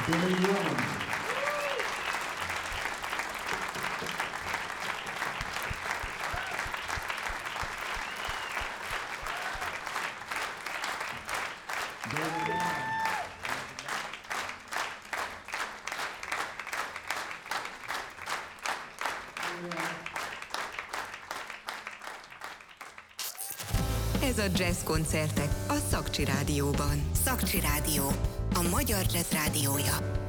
Billy Young. Ez a Jazz koncertek a Szakcsi Rádióban. Szakcsi Rádió, a magyar jazz rádiója.